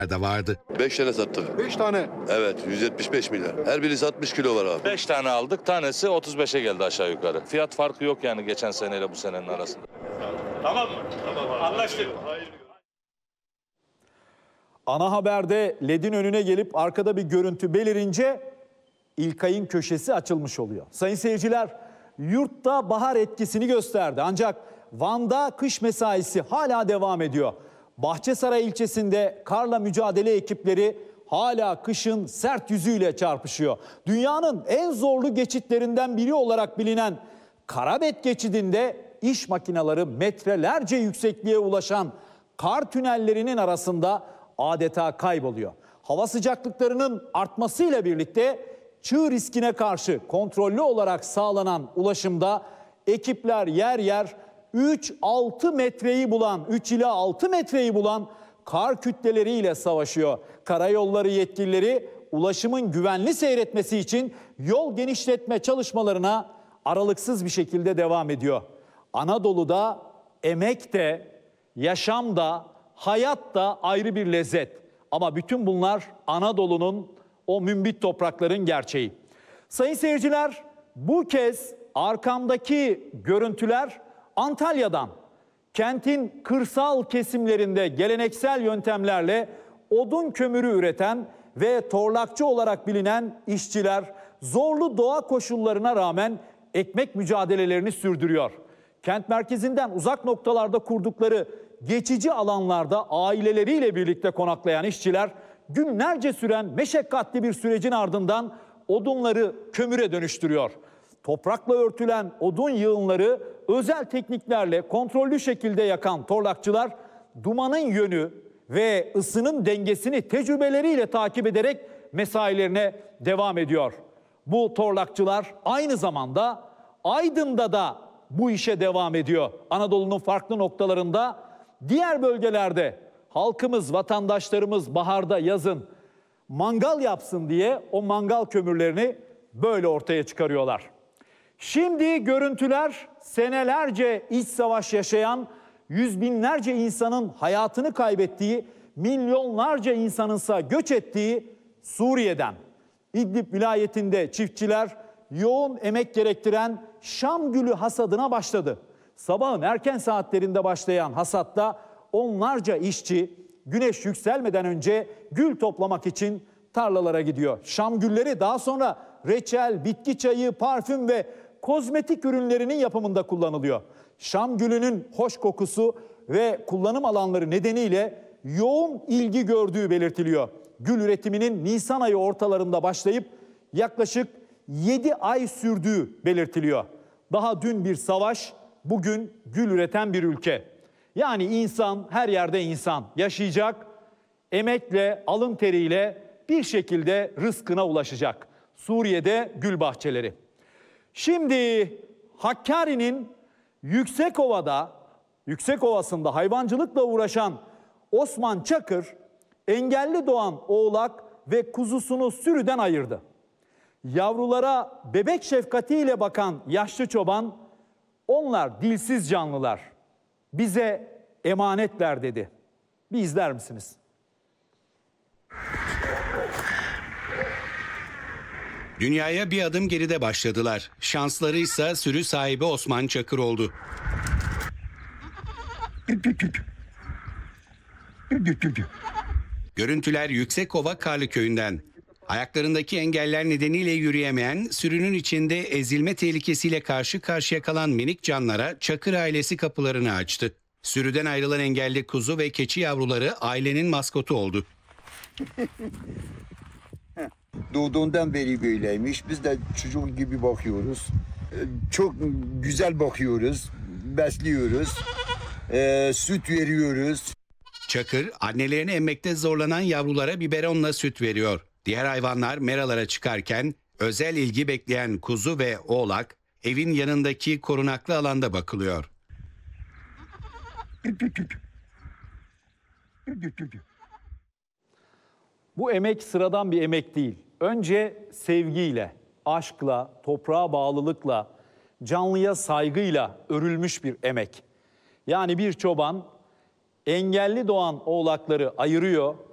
da vardı. 5 tane sattık. 5 tane. Evet, 175 milyar. Her birisi 60 kilo var abi. 5 tane aldık. Tanesi 35'e geldi aşağı yukarı. Fiyat farkı yok yani geçen seneyle bu senenin arasında. Tamam mı? Tamam. Anlaştık. Ana haberde LED'in önüne gelip arkada bir görüntü belirince İlkay'ın köşesi açılmış oluyor. Sayın seyirciler, yurtta bahar etkisini gösterdi. Ancak Van'da kış mesaisi hala devam ediyor. Bahçesaray ilçesinde karla mücadele ekipleri hala kışın sert yüzüyle çarpışıyor. Dünyanın en zorlu geçitlerinden biri olarak bilinen Karabet geçidinde iş makineleri metrelerce yüksekliğe ulaşan kar tünellerinin arasında adeta kayboluyor. Hava sıcaklıklarının artmasıyla birlikte çığ riskine karşı kontrollü olarak sağlanan ulaşımda ekipler yer yer 3-6 metreyi bulan, 3 ila 6 metreyi bulan kar kütleleriyle savaşıyor. Karayolları yetkilileri ulaşımın güvenli seyretmesi için yol genişletme çalışmalarına aralıksız bir şekilde devam ediyor. Anadolu'da emek de, yaşam da, hayat da ayrı bir lezzet. Ama bütün bunlar Anadolu'nun o mümbit toprakların gerçeği. Sayın seyirciler, bu kez arkamdaki görüntüler Antalya'dan. Kentin kırsal kesimlerinde geleneksel yöntemlerle odun kömürü üreten ve torlakçı olarak bilinen işçiler zorlu doğa koşullarına rağmen ekmek mücadelelerini sürdürüyor. Kent merkezinden uzak noktalarda kurdukları geçici alanlarda aileleriyle birlikte konaklayan işçiler günlerce süren meşakkatli bir sürecin ardından odunları kömüre dönüştürüyor. Toprakla örtülen odun yığınları özel tekniklerle kontrollü şekilde yakan torlakçılar dumanın yönü ve ısının dengesini tecrübeleriyle takip ederek mesailerine devam ediyor. Bu torlakçılar aynı zamanda Aydın'da da bu işe devam ediyor. Anadolu'nun farklı noktalarında, diğer bölgelerde halkımız, vatandaşlarımız baharda, yazın mangal yapsın diye o mangal kömürlerini böyle ortaya çıkarıyorlar. Şimdi görüntüler senelerce iç savaş yaşayan, yüz binlerce insanın hayatını kaybettiği, milyonlarca insanınsa göç ettiği Suriye'den. İdlib vilayetinde çiftçiler yoğun emek gerektiren Şam gülü hasadına başladı. Sabahın erken saatlerinde başlayan hasatta onlarca işçi güneş yükselmeden önce gül toplamak için tarlalara gidiyor. Şam gülleri daha sonra reçel, bitki çayı, parfüm ve kozmetik ürünlerinin yapımında kullanılıyor. Şam gülünün hoş kokusu ve kullanım alanları nedeniyle yoğun ilgi gördüğü belirtiliyor. Gül üretiminin Nisan ayı ortalarında başlayıp yaklaşık 7 ay sürdüğü belirtiliyor. Daha dün bir savaş, bugün gül üreten bir ülke. Yani insan, her yerde insan yaşayacak, emekle, alın teriyle bir şekilde rızkına ulaşacak. Suriye'de gül bahçeleri. Şimdi Hakkari'nin Yüksekova'sında hayvancılıkla uğraşan Osman Çakır, engelli doğan oğlak ve kuzusunu sürüden ayırdı. Yavrulara bebek şefkatiyle bakan yaşlı çoban, onlar dilsiz canlılar, bize emanetler dedi. Bir izler misiniz? Dünyaya bir adım geride başladılar. Şansları ise sürü sahibi Osman Çakır oldu. Görüntüler Yüksekova Karlıköy'ünden. Ayaklarındaki engeller nedeniyle yürüyemeyen, sürünün içinde ezilme tehlikesiyle karşı karşıya kalan minik canlara Çakır ailesi kapılarını açtı. Sürüden ayrılan engelli kuzu ve keçi yavruları ailenin maskotu oldu. Doğduğundan beri böyleymiş. Biz de çocuk gibi bakıyoruz. Çok güzel bakıyoruz, besliyoruz, süt veriyoruz. Çakır, annelerini emmekte zorlanan yavrulara biberonla süt veriyor. Diğer hayvanlar meralara çıkarken özel ilgi bekleyen kuzu ve oğlak evin yanındaki korunaklı alanda bakılıyor. Bu emek sıradan bir emek değil. Önce sevgiyle, aşkla, toprağa bağlılıkla, canlıya saygıyla örülmüş bir emek. Yani bir çoban engelli doğan oğlakları ayırıyor,